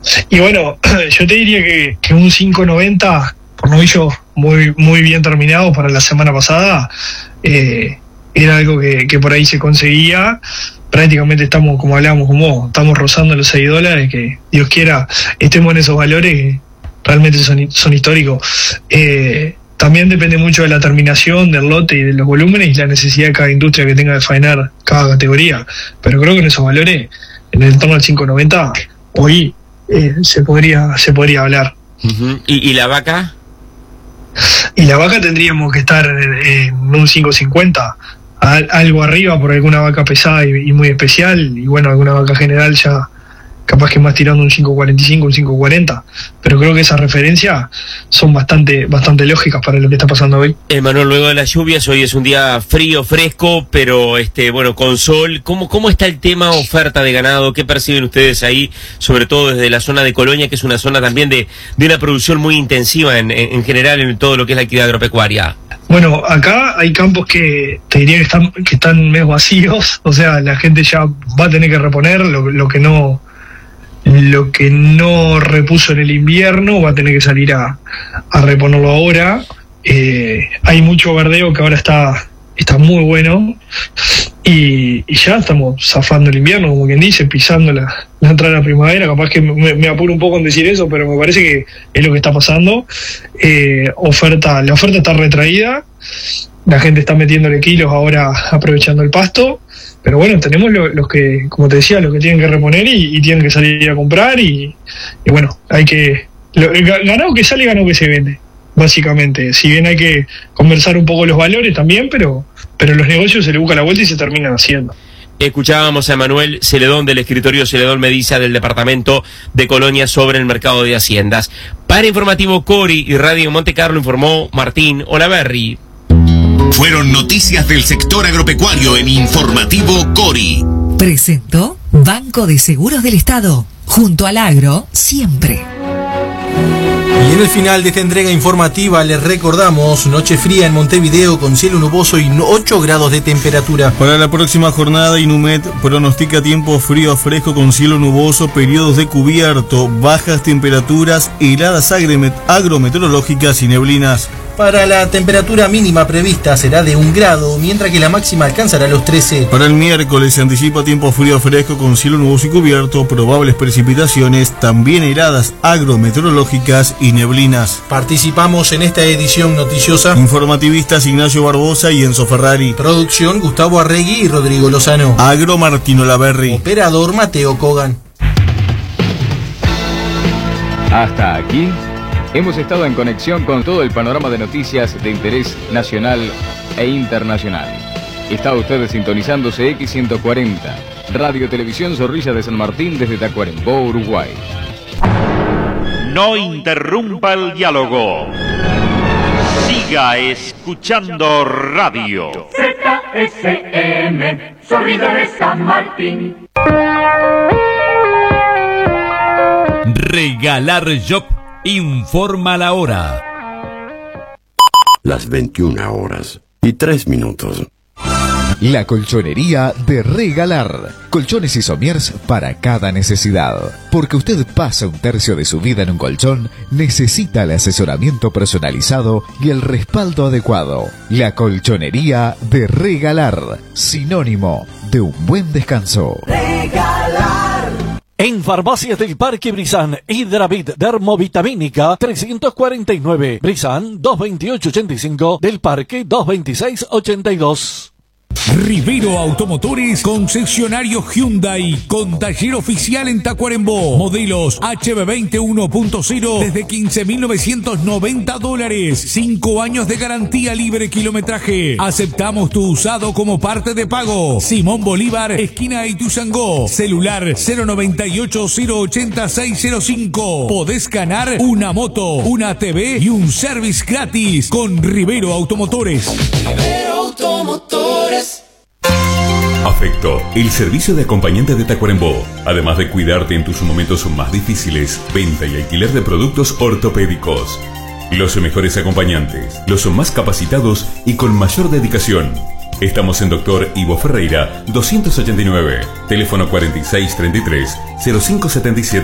Y bueno, yo te diría que un 5.90 por novillos muy bien terminado para la semana pasada, era algo que por ahí se conseguía. Prácticamente estamos, como hablábamos con vos, estamos rozando los $6, que Dios quiera estemos en esos valores que realmente son históricos. También depende mucho de la terminación del lote y de los volúmenes y la necesidad de cada industria que tenga de faenar cada categoría. Pero creo que en esos valores, en el entorno del 5.90, hoy se podría hablar. Uh-huh. ¿Y la vaca? Y la vaca tendríamos que estar en un 5.50, algo arriba por alguna vaca pesada y muy especial, y bueno, alguna vaca general ya capaz que más tirando un 5.45, un 5.40, pero creo que esas referencias son bastante lógicas para lo que está pasando hoy. Manuel, luego de las lluvias, hoy es un día frío, fresco, pero bueno, con sol. ¿Cómo está el tema oferta de ganado? ¿Qué perciben ustedes ahí, sobre todo desde la zona de Colonia, que es una zona también de una producción muy intensiva en general en todo lo que es la actividad agropecuaria? Bueno, acá hay campos que te diría que están medio vacíos, o sea, la gente ya va a tener que reponer lo que no repuso en el invierno, va a tener que salir a reponerlo ahora. Hay mucho verdeo que ahora está muy bueno y ya estamos zafando el invierno, como quien dice, pisando la entrada de la primavera. Capaz que me apuro un poco en decir eso, pero me parece que es lo que está pasando. La oferta está retraída, la gente está metiéndole kilos ahora aprovechando el pasto. Pero bueno, tenemos los que, como te decía, los que tienen que reponer y tienen que salir a comprar y bueno, hay que... ganado que sale, ganado que se vende, básicamente. Si bien hay que conversar un poco los valores también, pero los negocios se le busca la vuelta y se terminan haciendo. Escuchábamos a Manuel Celedón del escritorio Celedón Mediza del departamento de Colonia sobre el mercado de haciendas. Para Informativo Cori y Radio Monte Carlo informó Martín Olaverri. Fueron noticias del sector agropecuario en Informativo Cori. Presentó Banco de Seguros del Estado. Junto al agro, siempre. Y en el final de esta entrega informativa les recordamos noche fría en Montevideo con cielo nuboso y 8 grados de temperatura. Para la próxima jornada, Inumet pronostica tiempo frío fresco con cielo nuboso, periodos de cubierto, bajas temperaturas, heladas agrometeorológicas y neblinas. Para la temperatura mínima prevista será de 1 grado, mientras que la máxima alcanzará los 13. Para el miércoles se anticipa tiempo frío fresco con cielo nuboso y cubierto, probables precipitaciones, también heladas agrometeorológicas y neblinas. Participamos en esta edición noticiosa informativistas Ignacio Barbosa y Enzo Ferrari. Producción Gustavo Arregui y Rodrigo Lozano. Agro Martín Olaverri. Operador Mateo Kogan. Hasta aquí hemos estado en conexión con todo el panorama de noticias de interés nacional e internacional. Está usted sintonizando CX140, Radio Televisión Zorrilla de San Martín desde Tacuarembó, Uruguay. No interrumpa el diálogo. Siga escuchando radio. ZSM, Zorrilla de San Martín. Regalar Shop informa la hora. Las 21:03. La colchonería de Regalar. Colchones y somiers para cada necesidad. Porque usted pasa 1/3 de su vida en un colchón, necesita el asesoramiento personalizado y el respaldo adecuado. La colchonería de Regalar. Sinónimo de un buen descanso. Regalar. En Farmacias del Parque Brizán, Hidravit Dermovitamínica 349, Brizán 22885, del Parque 22682. Rivero Automotores, concesionario Hyundai, con taller oficial en Tacuarembó. Modelos HB20 1.0 desde $15,990. 5 años de garantía, libre kilometraje. Aceptamos tu usado como parte de pago. Simón Bolívar, esquina Ituzaingó. Celular 098-080-605. Podés ganar una moto, una TV y un service gratis con Rivero Automotores. Rivero Automotores. Afecto, el servicio de acompañante de Tacuarembó. Además de cuidarte en tus momentos más difíciles, venta y alquiler de productos ortopédicos. Los mejores acompañantes, los más capacitados y con mayor dedicación. Estamos en Dr. Ivo Ferreira, 289, teléfono 4633-0577.